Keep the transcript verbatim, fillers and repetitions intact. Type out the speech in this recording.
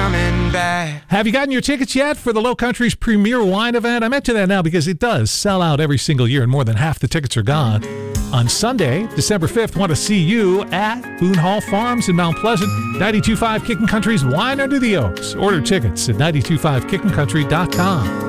coming back. Have you gotten your tickets yet for the Low Country's premier wine event? I mention that now because it does sell out every single year, and more than half the tickets are gone. On Sunday, December fifth, want to see you at Boone Hall Farms in Mount Pleasant. ninety-two point five Kickin' Country's Wine Under the Oaks. Order tickets at nine two five kickin country dot com.